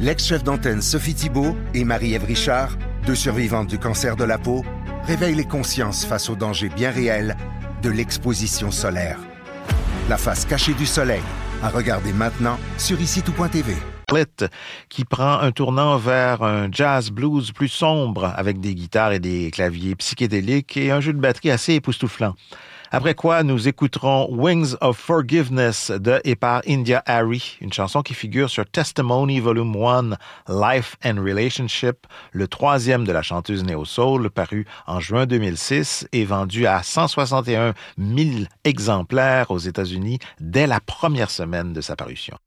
L'ex-chef d'antenne Sophie Thibault et Marie-Ève Richard, deux survivantes du cancer de la peau, réveillent les consciences face aux dangers bien réels de l'exposition solaire. La face cachée du soleil, à regarder maintenant sur ICITOUT.tv. Qui prend un tournant vers un jazz blues plus sombre avec des guitares et des claviers psychédéliques et un jeu de batterie assez époustouflant. Après quoi, nous écouterons Wings of Forgiveness de et par India Arie, une chanson qui figure sur Testimony Volume 1, Life and Relationship, le troisième de la chanteuse néo-soul, paru en juin 2006 et vendu à 161 000 exemplaires aux États-Unis dès la première semaine de sa parution.